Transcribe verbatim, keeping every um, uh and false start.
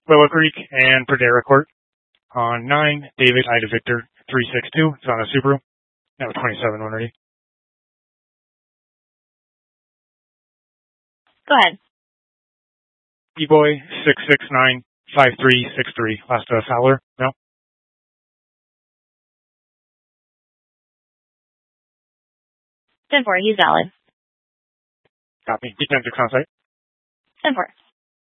Willow Creek and Pradera Court. On nine, David Ida Victor three six two. It's on a Subaru. Now twenty-seven when ready. Go ahead. B-Boy six six nine five three six three. Last uh, Fowler. No. ten four, he's valid. Copy. Detectives on site. ten four.